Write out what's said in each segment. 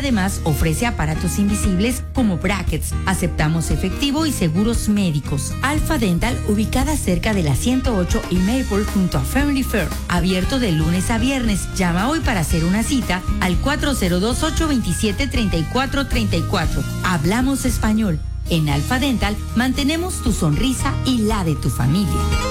además ofrece aparatos invisibles como brackets. Aceptamos efectivo y seguros médicos. Alpha Dental, ubicada cerca de la 108 y Maple junto a Family Fair. Abierto de lunes a viernes. Llama hoy para hacer una cita al 402-827-3434. Hablamos español. En Alpha Dental mantenemos tu sonrisa y la de tu familia.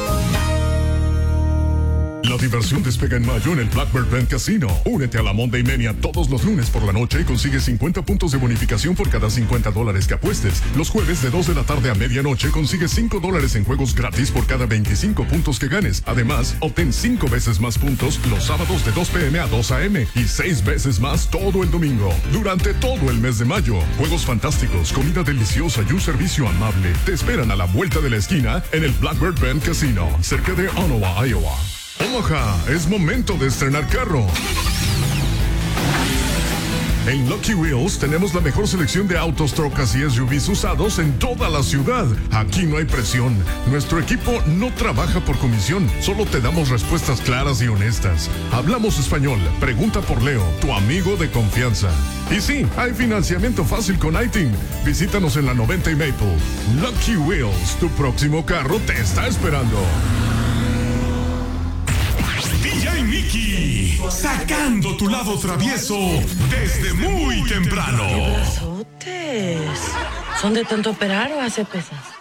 La diversión despega en mayo en el Blackbird Band Casino. Únete a la Monday Mania todos los lunes por la noche y consigue 50 puntos de bonificación por cada $50 que apuestes. Los jueves de 2 de la tarde a medianoche consigue $5 en juegos gratis por cada 25 puntos que ganes. Además, obtén 5 veces más puntos los sábados de 2 p.m. a 2 a.m. y 6 veces más todo el domingo. Durante todo el mes de mayo, juegos fantásticos, comida deliciosa y un servicio amable te esperan a la vuelta de la esquina en el Blackbird Band Casino, cerca de Ottawa, Iowa. Omaha, es momento de estrenar carro. En Lucky Wheels tenemos la mejor selección de autos, trocas y SUVs usados en toda la ciudad. Aquí no hay presión. Nuestro equipo no trabaja por comisión. Solo te damos respuestas claras y honestas. Hablamos español. Pregunta por Leo, tu amigo de confianza. Y sí, hay financiamiento fácil con iTeam. Visítanos en la 90 y Maple. Lucky Wheels, tu próximo carro te está esperando. DJ Mickey, sacando tu lado travieso desde muy temprano. ¿Qué brazotes? ¿Son de tanto operar o hace pesas?